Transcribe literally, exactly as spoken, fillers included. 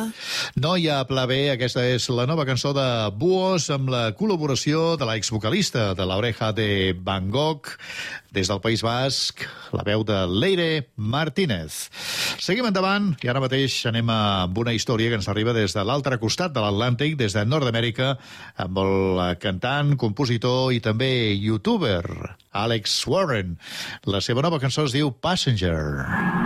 No hi ha pla B, aquesta és la nova cançó de Buos amb la col·laboració de l'exvocalista de l'Oreja de Van Gogh des del País Basc, la veu de Leire Martínez. Seguim endavant i ara mateix anem amb una història que ens arriba des de l'altre costat de l'Atlàntic, des de Nord-Amèrica, amb el cantant, compositor i també youtuber Alex Warren. La seva nova cançó es diu Passenger.